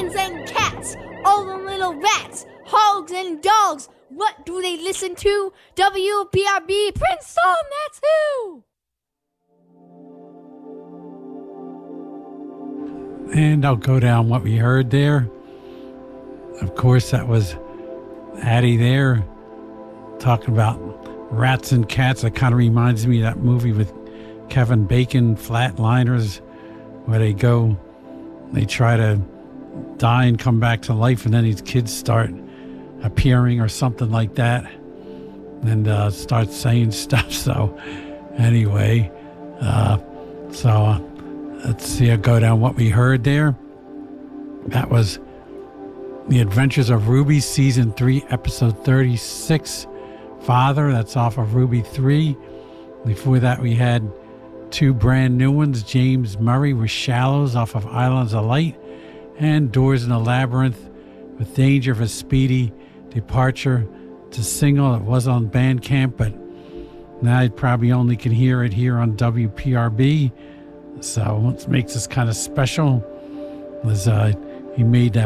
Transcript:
chickens and cats, all the little rats, hogs and dogs. What do they listen to? WPRB Princeton, that's who! And I'll go down what we heard there. Of course, that was Addie there talking about rats and cats. That kind of reminds me of that movie with Kevin Bacon, Flatliners, where they try to die and come back to life, and then these kids start appearing or something like that and start saying stuff. So anyway, let's see, I'll go down what we heard there. That was The Adventures of Ruby, Season 3, Episode 36, Father. That's off of Ruby 3. Before that, we had two brand new ones, James Murray with Shallows off of Islands of Light, and Doors in the Labyrinth with Danger of a Speedy Departure. It's a single. It was on Bandcamp, but now you probably only can hear it here on WPRB. So what makes this kind of special was he made that